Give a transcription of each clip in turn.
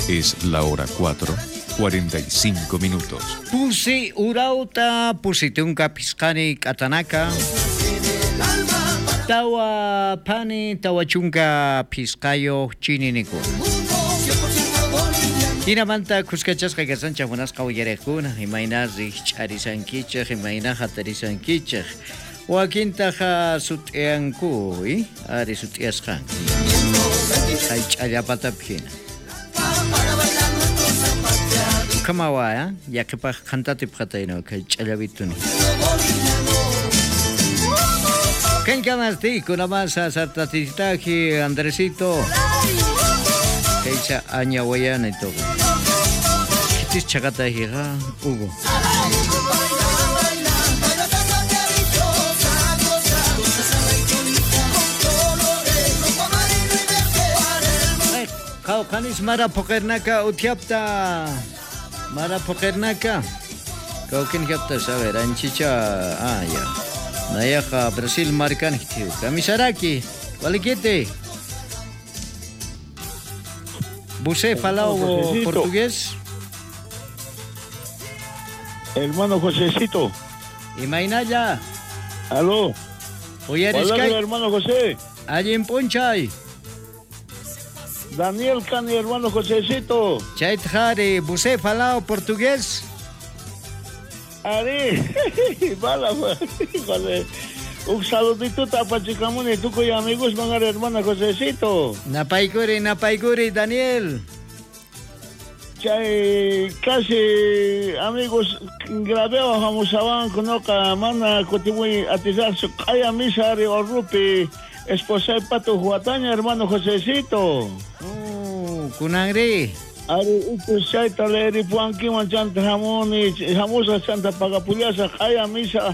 Es la hora 4:45. Pusi urauta, pusitunka piscani katanaka. Tawa pani, tawachunka piscayo chininiko. Hinamanta kuskachasqa kasanchaq munasqa willarekuna imaynazi ch'arisankichaq imayna hatarisankichaq wakintaqa sut'iankuy ari sut'iasqan hay ch'allapataphina kamawaya yakipaq qhantati phatayno kay ch'allabituni kankamasti kunamasa sartatitaji Andresito kaycha añawayana ito kitis chakatahiqa Hugo kanis mara pokernaka utiapta mara pokernaka kaukin kapta saber anchicha ya nayaqa Brasil marcan htiu kamisaraki walikite ¿Você fala portugués? Hermano Josecito. Imaynalla. Aló. Oyeres Hola, kay. hermano José. Allí en Ponchay. Daniel Cani, hermano Josecito. Chaitjari, ¿você fala portugués? Ari, vale. Un saludito tapachicamuni, tú y amigos con el hermano Josecito. Napaiguri, Daniel. Chay, casi amigos, grabé vamos a banco, no mana, cotibuy, atizar su calla misari o rupi, esposa y pato juataña, hermano Josecito. Kunangri. Ari, ito chay taleri puanki manchanta jamoni, jamusa santa pagapulasa, calla misa.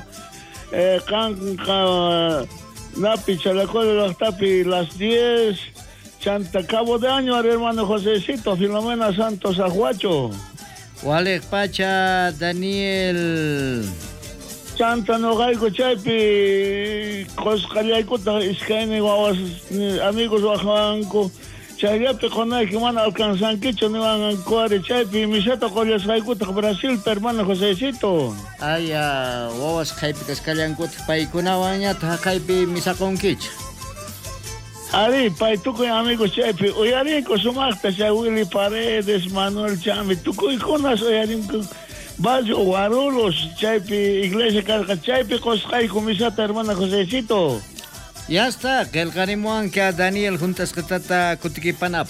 Napi Chalacola Tapi las 10 Santa Cabo de Año hermano Josecito Filomena Santos Ajuacho Walek Pacha Daniel Santa Nogaico Chaipi Coscaliaicota Iscaine amigos Bajanco Chayape con el que van a alcanzar Quicho no van a cuare Chaipi Miseto Colias Gaicota Brasil hermano Josecito Aya wawas kaipi kaskalian kut pai kunawanya ta kaipi misakong kich. Ari, pai tuko yung amigos Chepe, oyarin ko sumakta siya Willy Paredes, Manuel Chami, tuko ikonas oyarin ko Bajo Guarulhos, Chepe, Iglesia Carca Chepe, Coscay, Comisata hermana Josecito. Ya está, que el carimuan que a Daniel juntas que tata kutikipanap.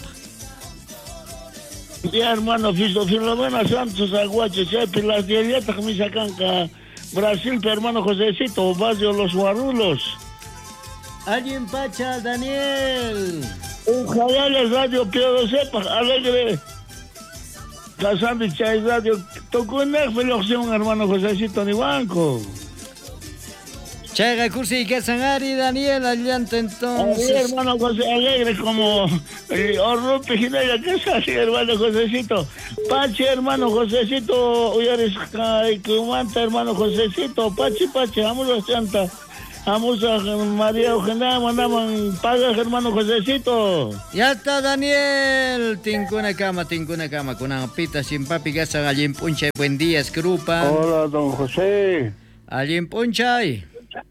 Ya hermano Filomena Santos Aguacho, Chepe, las diariatas que me sacan que Brasil, hermano Josecito, Bajo Los Guarulhos. Allí en Pacha, Daniel. Ojalá la radio que lo sepa, alegre. Casando y Chay Radio, tocó en el felicidad, hermano Josecito ni banco. Chega cursi que sangari Daniel allante entonces. Ahí, hermano José alegre como Orrupi Ginella, ¿qué sale, hermano Josecito? Pachi, hermano Josecito, Uyaris Kumanta, hermano Josecito, Pachi, vamos a Santa. Vamos a María Eugenia, mandaban pagas, hermano Josecito. Ya está, Daniel. Tincuna cama, con una pita sin papi, gasa allí en Ponchay. Buen día, escrupa. Hola, don José. Allí en Ponchay.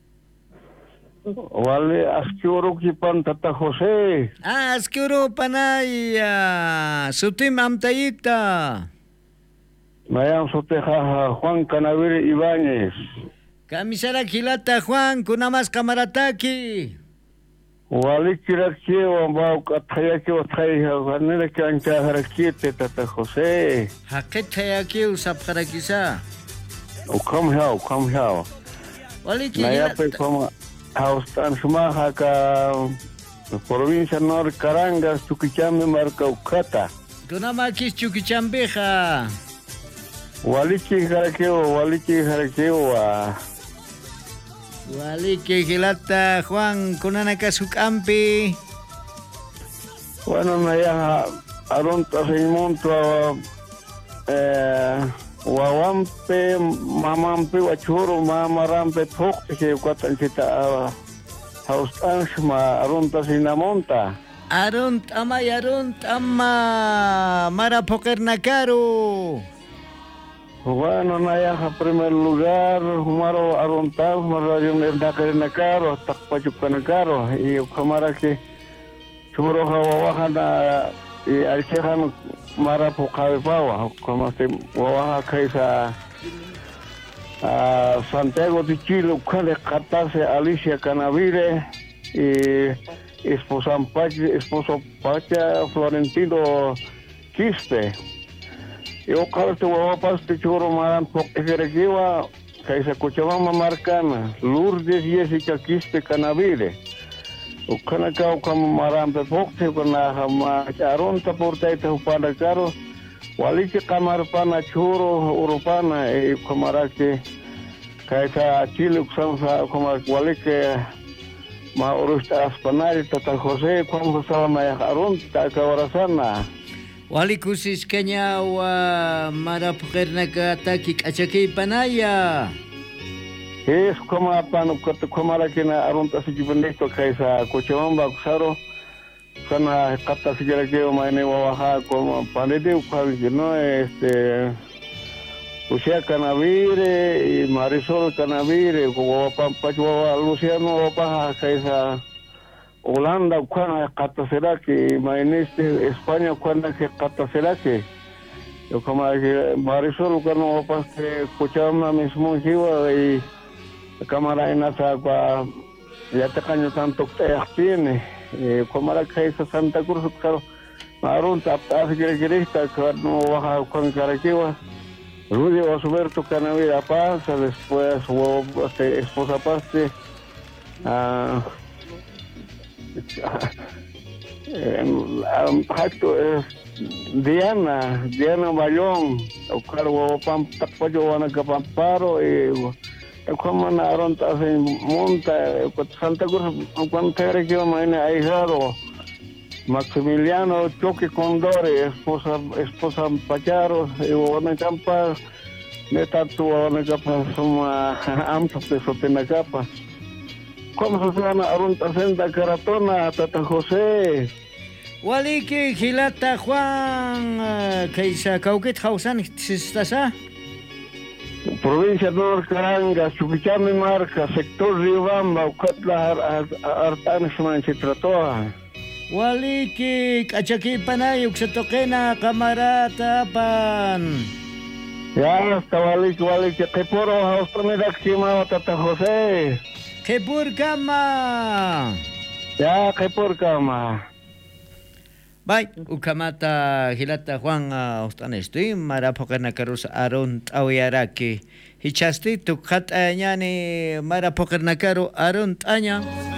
Vale, asquioro kipan tata José. Asquioro panaya. Sutim amtayita. Mayang soteja Juan Canavir Ibáñez. Camisara Gilata Juan, kunamas kamarataki. Wali kiraki wambao katayaki wataya vanera kancha harakite tata José. Haketayaki usap harakisa. Come here. Wali Naya pe como haustan sumaha ka provincia Nor Carangas Tuquichame marca Ucata. Kunamakis chukichambeja. Walichi harakeo Waliki Gilata Juan kunanaka sukampi. Bueno, naya aronta monto wawampe mamampe wachuro mamarampe thok ke kwatan kita haustan ma aronta sinamonta. Aron tama Mara Pokernakaru. Bueno, naya en primer lugar, humaro arontal, marayo Nakaro, Takpachukanakaro, y Kamara que Churo Hawahana y Alchehan Mara Pokawawa, como se Wawaha Kaisa Santiago de Chile, Kale Catase Alicia Canavire y esposo Pacha Florentino Quispe. Yo creo que voy a pasar churro maran porque requiwa que se escuchaba marcana Lourdes Jessica Quispe Canavire. O canacao como maran pe porque con la aron ta porta ita upana caro. Wali que camar pana churro uropana y camara que esa Chile usanza como wali que ma urusta aspanari tata José como se llama aron ta kawarasana. Wali kusis kanya wa Mara Pokernakataki Achaki Panaya. Es como pano como la que na aronta si kibenito kaisa Cochabamba Kusaro kana kata si que maine waha como panede ukal no Usia Canavire y Marisol Canavire como Pampachua Luciano Paja kaisa Holanda cuando kata que maineste España cuando que kata que yo como que Marisol cuando paste Cochabamba mismo jiwa y cámara en esa ya te caño tanto que tiene como la que esa Santa Cruz claro marón tapta que está no baja con caraquiwa Rudy Osberto Canavira pasa después esposa paste Diana Bayón o cargo pam tapoyo wana kapamparo como na aronta se monta Santa Cruz cuando te que mañana ahijado Maximiliano Choque Condore esposa Pacharo y wana campa neta tu wana capa suma amsa de sotena capa como se llama aronta senda caratona Tata José Wali que Gilata Juan Kaisa Kauket Hausan Sistasa Provincia de Norcaranga, Chuquichame Marca, sector Riobamba, Ucatla Artanesman se trató. Wali que Achaki Panayuk se toquena camarata pan. Ya hasta wali que te poro Austromeda Xima Tata José. Que por cama. Ya que por cama. Bye, Ukamata Gilata Juan Austanestoy, Mara Pokernakaros Aron Tawiaraki. Hichasti tu kat anyani Mara Pokernakaro Aron Tanya.